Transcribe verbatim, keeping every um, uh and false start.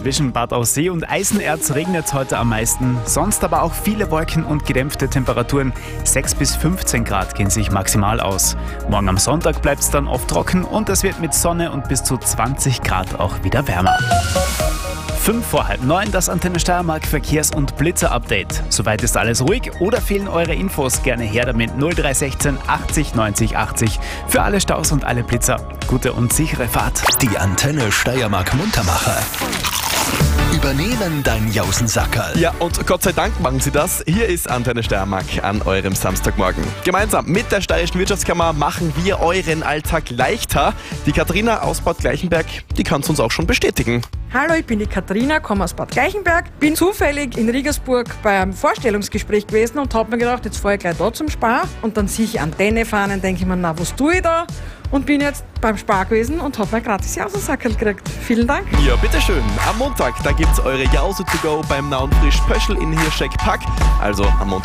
zwischen Bad Aussee und Eisenerz regnet es heute am meisten. Sonst aber auch viele Wolken und gedämpfte Temperaturen. sechs bis fünfzehn Grad gehen sich maximal aus. Morgen am Sonntag bleibt es dann oft trocken und es wird mit Sonne und bis zu zwanzig Grad auch wieder wärmer. Fünf vor halb neun, das Antenne Steiermark Verkehrs- und Blitzer-Update. Soweit ist alles ruhig oder fehlen eure Infos? Gerne her damit null drei eins sechs achtzig neunzig achtzig für alle Staus und alle Blitzer. Gute und sichere Fahrt. Die Antenne Steiermark Muntermacher übernehmen dein Jausensackerl. Ja, und Gott sei Dank machen sie das. Hier ist Antenne Steiermark an eurem Samstagmorgen. Gemeinsam mit der Steirischen Wirtschaftskammer machen wir euren Alltag leichter. Die Katharina aus Bad Gleichenberg, die kann es uns auch schon bestätigen. Hallo, ich bin die Katharina, komme aus Bad Gleichenberg, bin zufällig in Riegersburg beim Vorstellungsgespräch gewesen und habe mir gedacht, jetzt fahre ich gleich da zum Spar. Und dann sehe ich Antenne fahren und denke ich mir, na, was tue ich da? Und bin jetzt beim Spar gewesen und habe mein gratis Jausensackerl gekriegt. Vielen Dank. Ja, bitteschön. Am Montag, da gibt's eure Jause to go beim Nauen Frisch Pöschl in Hirschegg Pack. Also am Montag